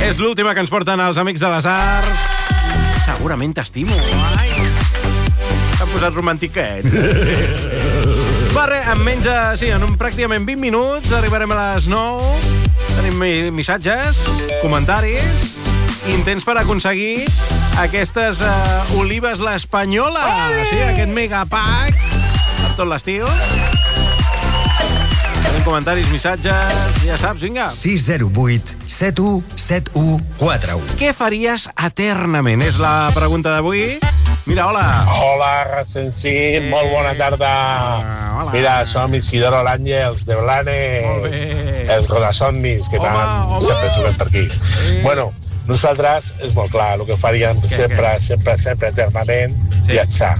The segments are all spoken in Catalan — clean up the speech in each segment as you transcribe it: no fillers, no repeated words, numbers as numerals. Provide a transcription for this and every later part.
És l'última que ens porten els amics de les arts. Segurament t'estimo. Ai, s'han posat romantiquets. Va, res, en pràcticament 20 minuts arribarem a les 9. Tenim missatges, comentaris, intents per aconseguir aquestes olives l'Espanyola. Sí, aquest megapack per tot l'estiu. Tenim comentaris, missatges, ja saps, vinga. 608 7171 41. Què faries eternament? És la pregunta d'avui. Mira, hola. Hola, Recensit, molt bona tarda. Hola. Mira, som Isidoro L'Àngels de Blanes. Molt bé. Els rodasomnis, que tant sempre trobem per aquí. Bueno, nosaltres, és molt clar, el que faríem sempre, eternament, viatjar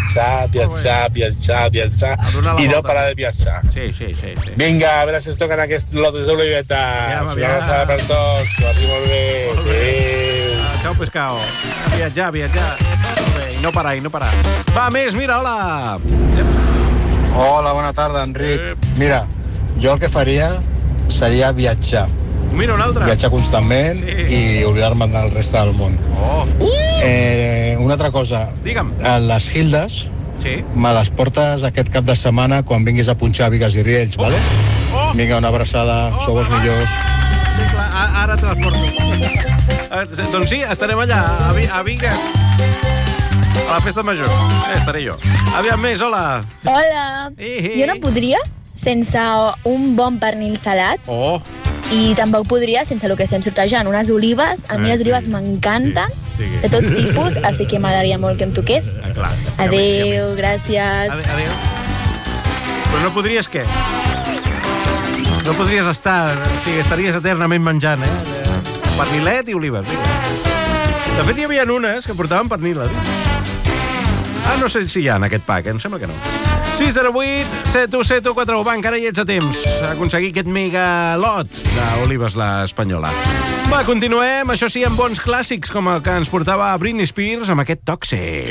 i no parar de viatjar. Sí. Vinga, a veure si es toquen aquests lotes d'olivetes. Una abraçada per tots, que vagi molt bé. Adéu. Ciao, pescao. Viatjar. Molt bé, i no parar. Va, més, mira, hola. Hola, bona tarda, Enric. Mira, jo el que faria seria viatjar. Mira, un altre. Viatjar constantment i oblidar-me del reste del món. Una altra cosa. Digue'm. Les Hildes me les portes aquest cap de setmana quan vinguis a punxar a Bigues i Riells, vale? Vinga, una abraçada, sou els millors. Sí, clar, ara te les porto. Doncs sí, estarem allà, a Bigues. A la festa major. Estaré jo. Aviam més, hola. Hola. Jo no podria sense un bon pernil salat. I tampoc podria sense el que estem sortejant, unes olives. A mi les olives m'encanten, de tot tipus, així que m'agradaria molt que em toqués. Adéu, gràcies. Adéu. Però no podries què? No podries estar... O sigui, estaries eternament menjant, pernilet i olives. De fet, hi havia unes que portaven perniles. No sé si hi ha en aquest pack, em sembla que no. 608 717141. Va, encara hi ets a temps a aconseguir aquest megalot d'olives l'Espanyola. Va, continuem, això sí, amb bons clàssics, com el que ens portava Britney Spears amb aquest Toxic.